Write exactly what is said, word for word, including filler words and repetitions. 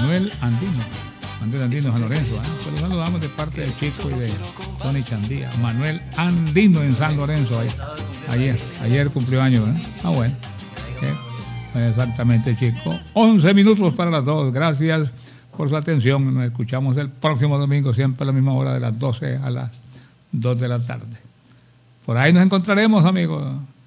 Manuel Andino. Manuel Andino San Lorenzo. ¿eh? Pues lo saludamos de parte de Chico y de Tony Chandía. Manuel Andino en San Lorenzo. Ayer, ayer, ayer cumplió años. ¿eh? Ah, bueno. ¿Eh? Exactamente, Chico. once minutos para las dos. Gracias por su atención. Nos escuchamos el próximo domingo, siempre a la misma hora, de las doce a las dos de la tarde. Por ahí nos encontraremos, amigos.